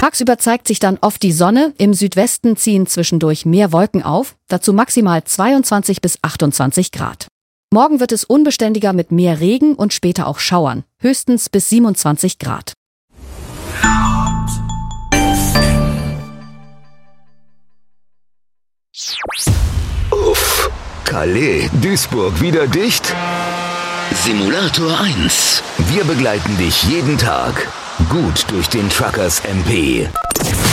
Tagsüber zeigt sich dann oft die Sonne, im Südwesten ziehen zwischendurch mehr Wolken auf, dazu maximal 22 bis 28 Grad. Morgen wird es unbeständiger mit mehr Regen und später auch Schauern, höchstens bis 27 Grad. Uff, Calais, Duisburg wieder dicht? Simulator 1. Wir begleiten dich jeden Tag gut durch den Truckers MP.